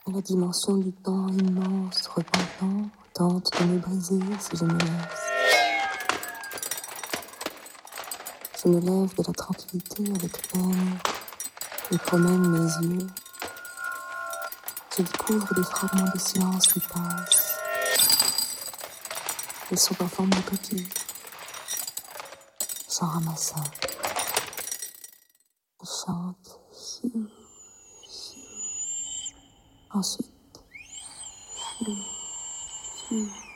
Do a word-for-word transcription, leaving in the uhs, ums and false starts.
Et la dimension du temps immense, repentant, tente de me briser si je me laisse. Je me lève de la tranquillité avec peine et promène mes yeux. Je découvre des fragments de silence qui passent. Ils sont en forme de coquilles. J'en ramasse un. Je chante. Hiu, hiu. Ensuite, hiu, hiu.